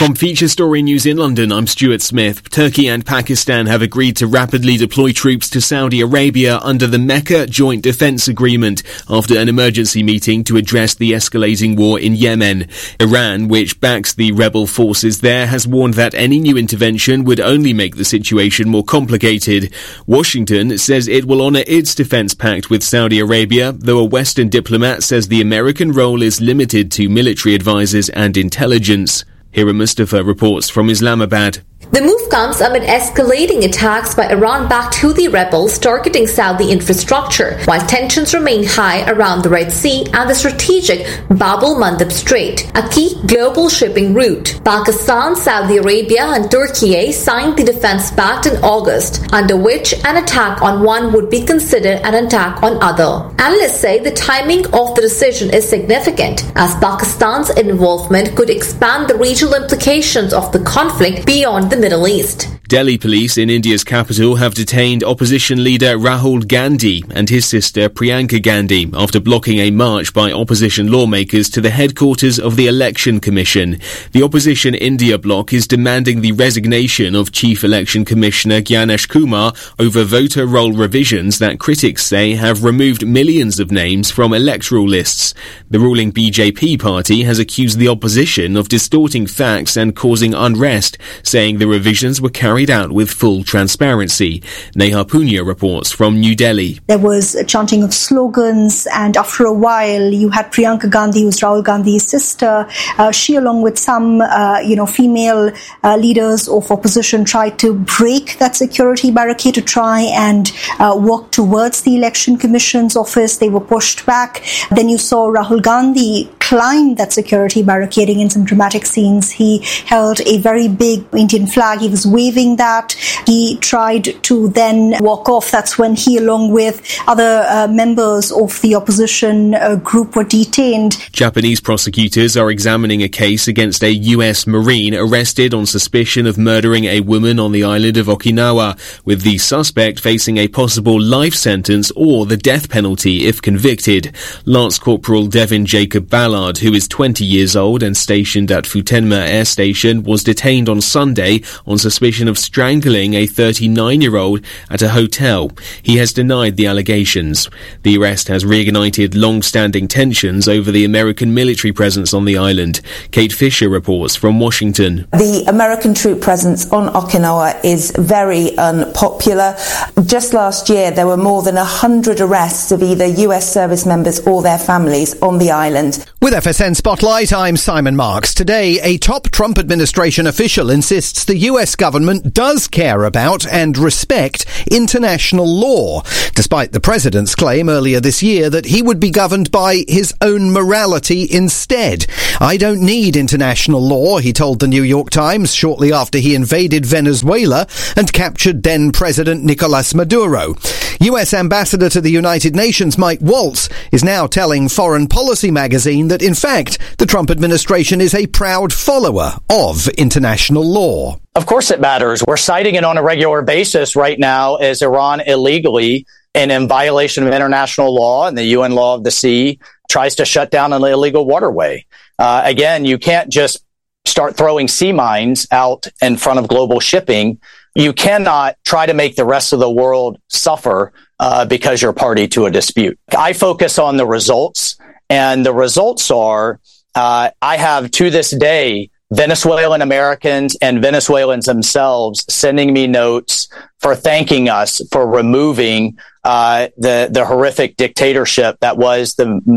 From Feature Story News in London, I'm Stuart Smith. Turkey and Pakistan have agreed to rapidly deploy troops to Saudi Arabia under the Mecca Joint Defence Agreement after an emergency meeting to address the escalating war in Yemen. Iran, which backs the rebel forces there, has warned that any new intervention would only make the situation more complicated. Washington says it will honour its defence pact with Saudi Arabia, though a Western diplomat says the American role is limited to military advisors and intelligence. Hira Mustafa reports from Islamabad. The move comes amid escalating attacks by Iran-backed Houthi rebels targeting Saudi infrastructure, while tensions remain high around the Red Sea and the strategic Bab el-Mandeb Strait, a key global shipping route. Pakistan, Saudi Arabia and Turkey signed the defense pact in August, under which an attack on one would be considered an attack on other. Analysts say the timing of the decision is significant, as Pakistan's involvement could expand the regional implications of the conflict beyond the Middle East. Delhi police in India's capital have detained opposition leader Rahul Gandhi and his sister Priyanka Gandhi after blocking a march by opposition lawmakers to the headquarters of the Election Commission. The opposition India bloc is demanding the resignation of Chief Election Commissioner Gyanesh Kumar over voter roll revisions that critics say have removed millions of names from electoral lists. The ruling BJP party has accused the opposition of distorting facts and causing unrest, saying the revisions were carried out with full transparency. Neha Punya reports from New Delhi. There was a chanting of slogans, and after a while you had Priyanka Gandhi, who's Rahul Gandhi's sister. She, along with some female leaders of opposition, tried to break that security barricade to try and walk towards the Election Commission's office. They were pushed back. Then you saw Rahul Gandhi climb that security barricading in some dramatic scenes. He held a very big Indian flag. He was waving that. He tried to then walk off. That's when he, along with other members of the opposition group, were detained. Japanese prosecutors are examining a case against a U.S. Marine arrested on suspicion of murdering a woman on the island of Okinawa, with the suspect facing a possible life sentence or the death penalty if convicted. Lance Corporal Devin Jacob Ballard, who is 20 years old and stationed at Futenma Air Station, was detained on Sunday on suspicion of strangling a 39-year-old at a hotel. He has denied the allegations. The arrest has reignited long-standing tensions over the American military presence on the island. Kate Fisher reports from Washington. The American troop presence on Okinawa is very unpopular. Just last year, there were more than 100 arrests of either US service members or their families on the island. With FSN Spotlight, I'm Simon Marks. Today, a top Trump administration official insists the US government does care about and respect international law, despite the president's claim earlier this year that he would be governed by his own morality instead. I don't need international law, he told the New York Times shortly after he invaded Venezuela and captured then-President Nicolas Maduro. US Ambassador to the United Nations Mike Waltz is now telling Foreign Policy magazine that, in fact, the Trump administration is a proud follower of international law. Of course it matters. We're citing it on a regular basis right now as Iran illegally and in violation of international law and the UN law of the sea tries to shut down an illegal waterway. Again, you can't just start throwing sea mines out in front of global shipping. You cannot try to make the rest of the world suffer because you're party to a dispute. I focus on the results, and the results are I have to this day Venezuelan Americans and Venezuelans themselves sending me notes for thanking us for removing the horrific dictatorship that was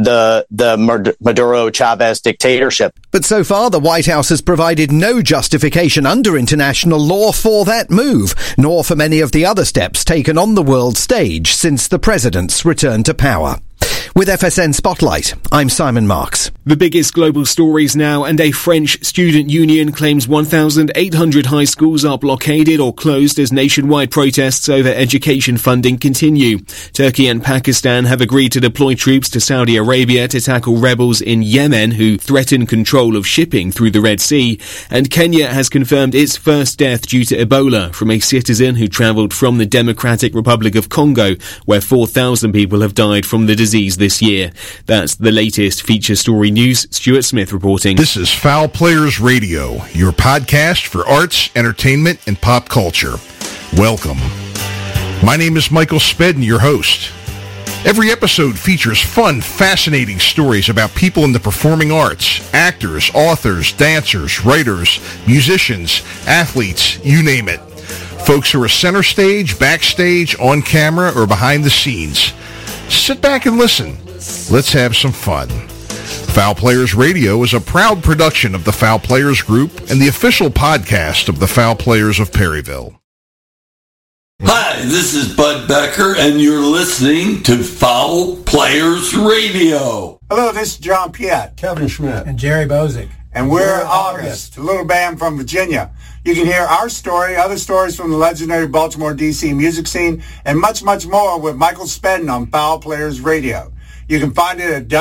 the Maduro Chavez dictatorship. But so far, the White House has provided no justification under international law for that move, nor for many of the other steps taken on the world stage since the president's return to power. With FSN Spotlight, I'm Simon Marks. The biggest global stories now, and a French student union claims 1,800 high schools are blockaded or closed as nationwide protests over education funding continue. Turkey and Pakistan have agreed to deploy troops to Saudi Arabia to tackle rebels in Yemen who threaten control of shipping through the Red Sea. And Kenya has confirmed its first death due to Ebola from a citizen who travelled from the Democratic Republic of Congo, where 4,000 people have died from the disease attendees this year. That's the latest feature story news. Stuart Smith reporting. This is Foul Players Radio, your podcast for arts, entertainment, and pop culture. Welcome. My name is Michael Spedden, your host. Every episode features fun, fascinating stories about people in the performing arts, actors, authors, dancers, writers, musicians, athletes, you name it. Folks who are center stage, backstage, on camera, or behind the scenes. Sit back and listen. Let's have some fun. Foul Players Radio is a proud production of the Foul Players Group and the official podcast of the Foul Players of Perryville. Hi, this is Bud Becker, and you're listening to Foul Players Radio. Hello, this is John Piet, Kevin Schmidt, and Jerry Bozick. And we're August, a little band from Virginia. You can hear our story, other stories from the legendary Baltimore, D.C. music scene, and much, much more with Michael Spedden on Foul Players Radio. You can find it at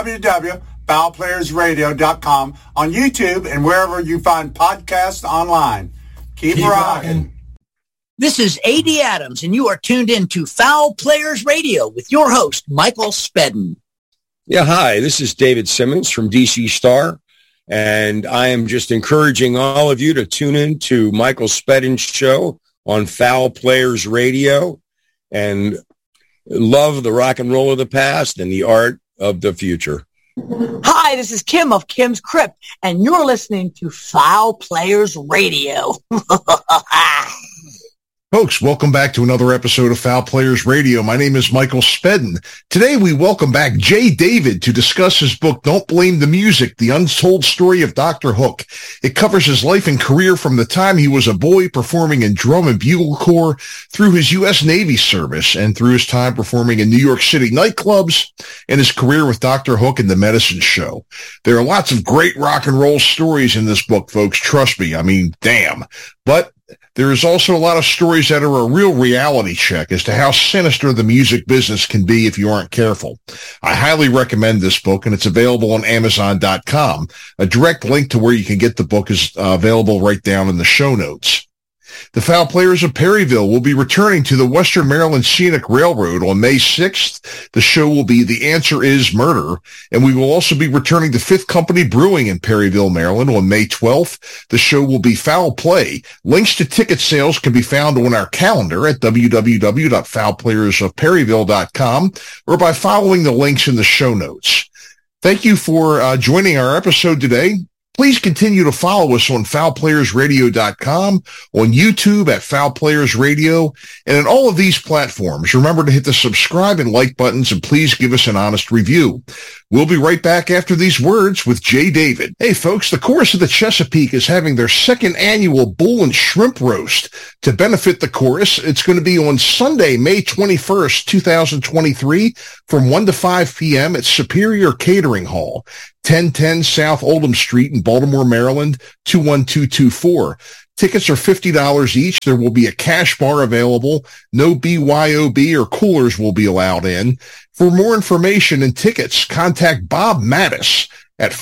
www.foulplayersradio.com, on YouTube, and wherever you find podcasts online. Keep rocking. This is A.D. Adams, and you are tuned in to Foul Players Radio with your host, Michael Spedden. Yeah, hi, this is David Simmons from DC Star, and I am just encouraging all of you to tune in to Michael Spedden's show on Foul Players Radio and love the rock and roll of the past and the art of the future. Hi, this is Kim of Kim's Crypt, and you're listening to Foul Players Radio. Folks, welcome back to another episode of Foul Players Radio. My name is Michael Spedden. Today we welcome back Jay David to discuss his book, Don't Blame the Music, The Untold Story of Dr. Hook. It covers his life and career from the time he was a boy performing in drum and bugle corps, through his U.S. Navy service, and through his time performing in New York City nightclubs, and his career with Dr. Hook and The Medicine Show. There are lots of great rock and roll stories in this book, folks. Trust me. I mean, damn. But there is also a lot of stories that are a real reality check as to how sinister the music business can be if you aren't careful. I highly recommend this book, and it's available on Amazon.com. A direct link to where you can get the book is available right down in the show notes. The Foul Players of Perryville will be returning to the Western Maryland Scenic Railroad on May 6th. The show will be The Answer Is Murder, and we will also be returning to Fifth Company Brewing in Perryville, Maryland on May 12th. The show will be Foul Play. Links to ticket sales can be found on our calendar at www.foulplayersofperryville.com or by following the links in the show notes. Thank you for joining our episode today. Please continue to follow us on foulplayersradio.com, on YouTube at Foul Players Radio, and in all of these platforms. Remember to hit the subscribe and like buttons, and please give us an honest review. We'll be right back after these words with Jay David. Hey, folks, the Chorus of the Chesapeake is having their second annual Bull and Shrimp Roast. To benefit the Chorus, it's going to be on Sunday, May 21st, 2023, from 1 to 5 p.m. at Superior Catering Hall, 1010 South Oldham Street in Baltimore, Maryland, 21224. Tickets are $50 each. There will be a cash bar available. No BYOB or coolers will be allowed in. For more information and tickets, contact Bob Mattis at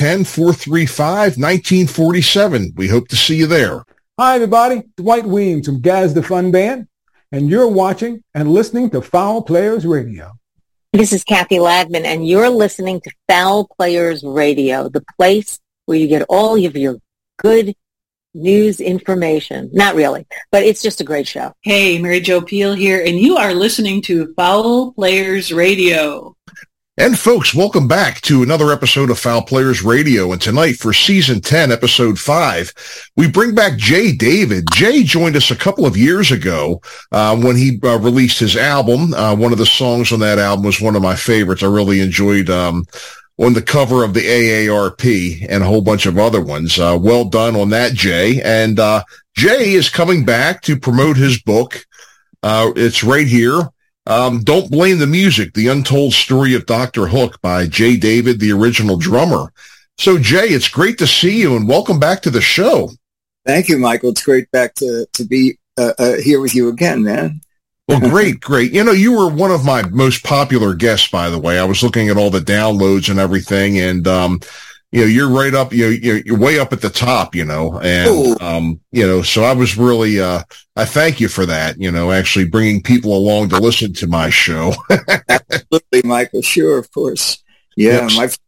410-435-1947. We hope to see you there. Hi, everybody. Dwight Weems from Gaz the Fun Band, and you're watching and listening to Foul Players Radio. This is Kathy Ladman, and you're listening to Foul Players Radio, the place where you get all of your good news information. Not really, but it's just a great show. Hey, Mary Jo Peel here, and you are listening to Foul Players Radio. And folks, welcome back to another episode of Foul Players Radio. And tonight for Season 10, Episode 5, we bring back Jay David. Jay joined us a couple of years ago when he released his album. One of the songs on that album was one of my favorites. I really enjoyed on the cover of the AARP and a whole bunch of other ones. Well done on that, Jay. And Jay is coming back to promote his book. It's right here. Don't Blame the Music, The Untold Story of Dr. Hook by Jay David, the original drummer. So, Jay, it's great to see you, and welcome back to the show. Thank you, Michael. It's great back to be here with you again, man. Well, great. You know, you were one of my most popular guests, by the way. I was looking at all the downloads and everything, and you're right up, you're way up at the top, and, so I was really, I thank you for that, actually bringing people along to listen to my show. Absolutely, Michael. Sure, of course. Yeah.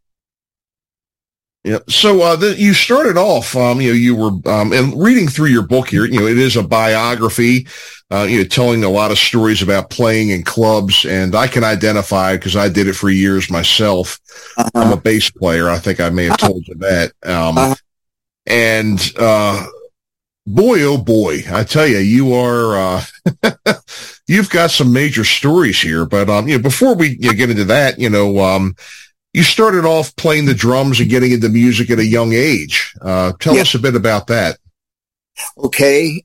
So you started off, you were, and reading through your book here, it is a biography, telling a lot of stories about playing in clubs, and I can identify because I did it for years myself. I'm a bass player. I think I may have told you that. Boy, oh boy, I tell you, you are, you've got some major stories here, but, before we get into that, you started off playing the drums and getting into music at a young age. Tell us a bit about that. Okay.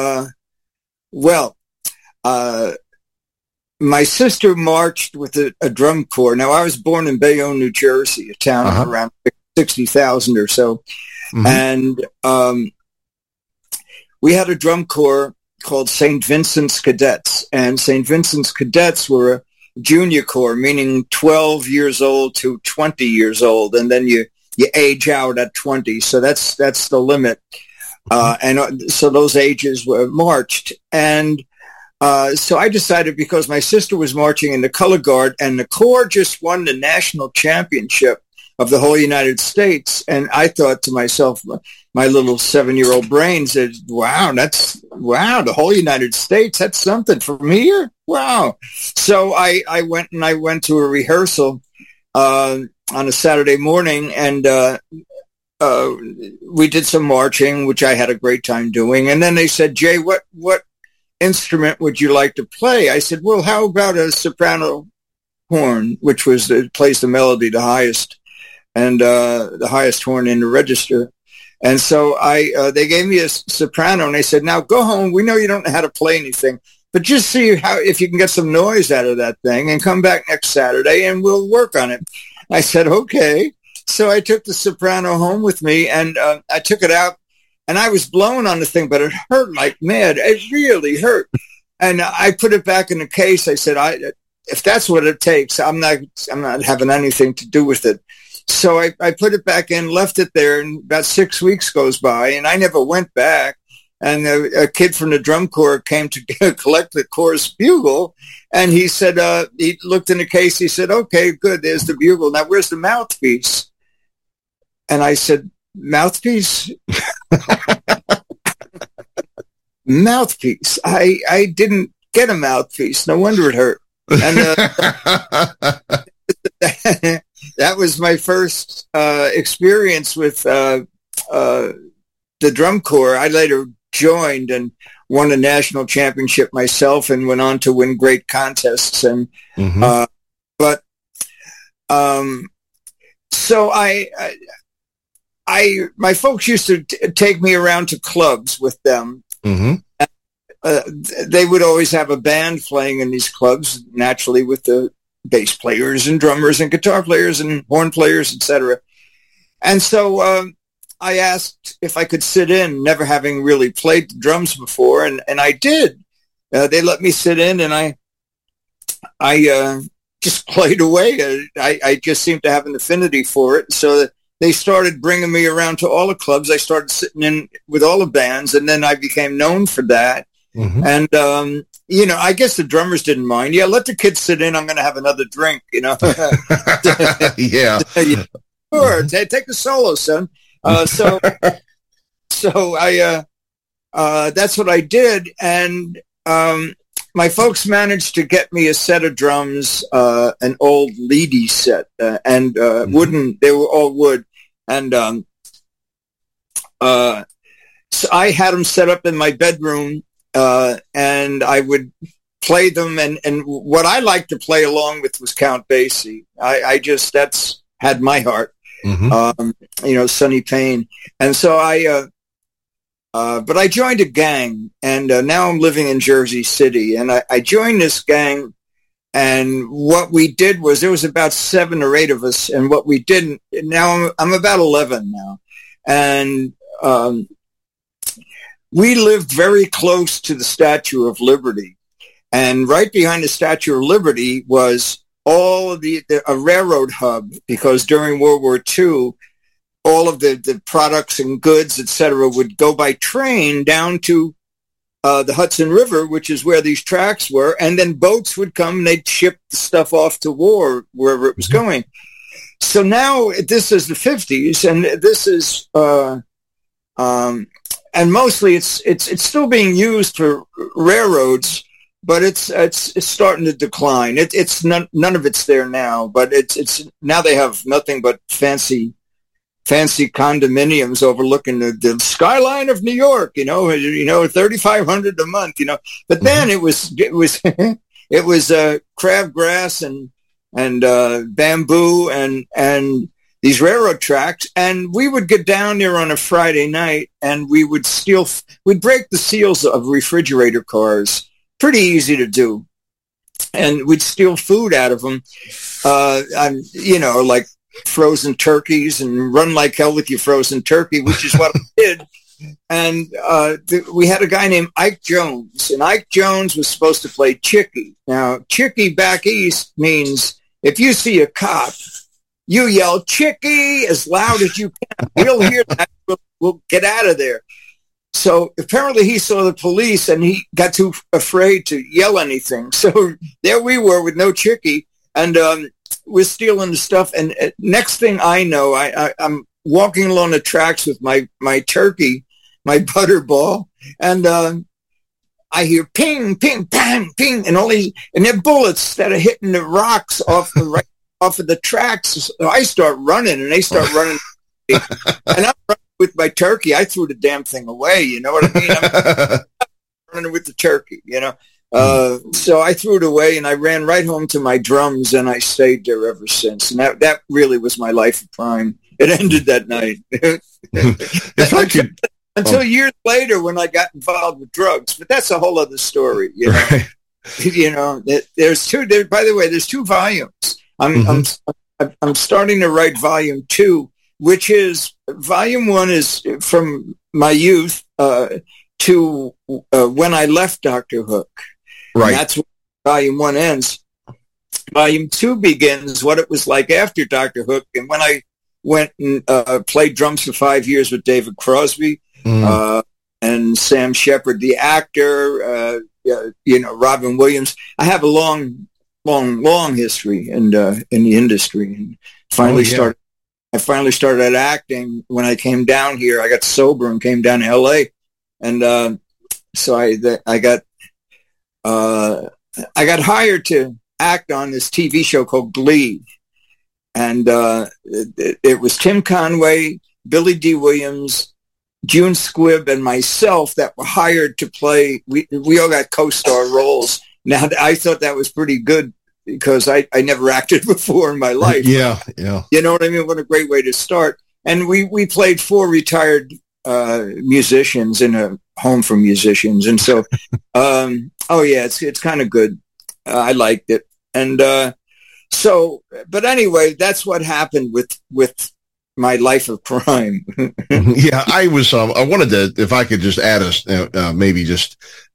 My sister marched with a drum corps. Now, I was born in Bayonne, New Jersey, a town of around 60,000 or so. And we had a drum corps called St. Vincent's Cadets. And St. Vincent's Cadets were a junior corps, meaning 12 years old to 20 years old. And then you age out at 20. So that's the limit. And so those ages were marched. And so I decided, because my sister was marching in the color guard and the corps just won the national championship of the whole United States. And I thought to myself, my little 7-year-old brain said, wow, the whole United States, that's something from here. Wow. So I went to a rehearsal on a Saturday morning, and we did some marching, which I had a great time doing. And then they said, Jay, what instrument would you like to play? I said, well, how about a soprano horn, which plays the melody the highest, and the highest horn in the register. And so they gave me a soprano, and they said, now go home. We know you don't know how to play anything, but just see if you can get some noise out of that thing, and come back next Saturday and we'll work on it. I said, okay. So I took the soprano home with me, and I took it out, and I was blowing on the thing, but it hurt like mad. It really hurt. And I put it back in the case. I said, if that's what it takes, I'm not having anything to do with it. So I put it back in, left it there, and about 6 weeks goes by, and I never went back. And a kid from the drum corps came to collect the corps bugle, and he said, he looked in the case, he said, okay, good, there's the bugle. Now, where's the mouthpiece? And I said, mouthpiece? Mouthpiece. I didn't get a mouthpiece. No wonder it hurt. And that was my first experience with the drum corps. I later joined and won a national championship myself, and went on to win great contests. And so my folks used to take me around to clubs with them. They would always have a band playing in these clubs, naturally, with the bass players and drummers and guitar players and horn players, etc. And so I asked if I could sit in, never having really played the drums before, and I did. They let me sit in, and I just played away. I just seemed to have an affinity for it, so that they started bringing me around to all the clubs. I started sitting in with all the bands, and then I became known for that. And, I guess the drummers didn't mind. Yeah, let the kids sit in. I'm going to have another drink, Yeah. Sure, take a solo, son. So I that's what I did. And my folks managed to get me a set of drums, an old Leedy set, and wooden. They were all wood. And so I had them set up in my bedroom, and I would play them. And what I liked to play along with was Count Basie. That's had my heart, Sonny Payne. And so but I joined a gang, and now I'm living in Jersey City, and I joined this gang. And what we did was, there was about 7 or 8 of us, and what we did, now I'm about 11 now, and we lived very close to the Statue of Liberty, and right behind the Statue of Liberty was all of a railroad hub, because during World War II, all of the products and goods, etc., would go by train down to the Hudson River, which is where these tracks were, and then boats would come and they'd ship the stuff off to war, wherever it was going. So now this is the 50s, and this is, and mostly it's still being used for railroads, but it's starting to decline. It's none of it's there now, but it's now they have nothing but fancy condominiums overlooking the skyline of New York, $3,500 a month, but then it was crabgrass and bamboo and these railroad tracks. And we would get down there on a Friday night and we'd break the seals of refrigerator cars. Pretty easy to do. And we'd steal food out of them, like frozen turkeys, and run like hell with your frozen turkey, which is what I did. And we had a guy named Ike Jones, and Ike Jones was supposed to play Chicky. Now, Chicky back east means if you see a cop, you yell Chicky as loud as you can. We'll hear that. We'll get out of there. So apparently he saw the police and he got too afraid to yell anything. So there we were with no Chicky, and we're stealing the stuff. And next thing I know, I'm walking along the tracks with my turkey, my butterball, and I hear ping, ping, bang, ping, and they're bullets that are hitting the rocks off of the tracks. So I start running, and they start running, and I'm running with my turkey. I threw the damn thing away. You know what I mean? I'm running with the turkey. So I threw it away, and I ran right home to my drums, and I stayed there ever since. And that really was my life of crime. It ended that night. Until years later when I got involved with drugs, but that's a whole other story. Right. There's two. By the way, there's 2 volumes. I'm starting to write volume 2, which is volume 1 is from my youth to when I left Dr. Hook. Right. And that's where volume 1 ends. Volume 2 begins what it was like after Dr. Hook, and when I went and played drums for 5 years with David Crosby and Sam Shepard, the actor, Robin Williams. I have a long history in the industry, and I finally started acting when I came down here. I got sober and came down to LA, and so I got hired to act on this TV show called Glee, and it was Tim Conway, Billy D. Williams, June Squibb, and myself that were hired to play. We all got co-star roles. Now, I thought that was pretty good because I never acted before in my life. Yeah. You know what I mean? What a great way to start. And we played 4 retired musicians in a home for musicians. And so, it's kind of good. I liked it. And but anyway, that's what happened with my life of crime. Yeah, I was. I wanted to, if I could just add maybe just